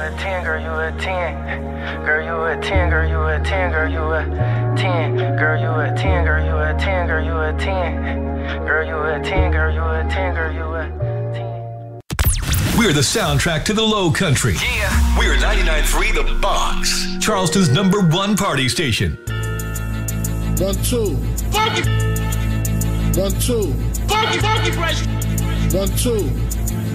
a 10, girl, you a 10. Girl, you a 10, girl, you a 10, girl, you a 10. Girl, you a 10, girl, you a 10, girl, you a 10. Girl, you a 10, girl, you a 10, girl, you a 10. We're the soundtrack to the Low Country. Yeah. We're 99.3 The Box. Charleston's #1 party station. 1, 2. Funky. 1, 2. Funky, fresh. 1, 2.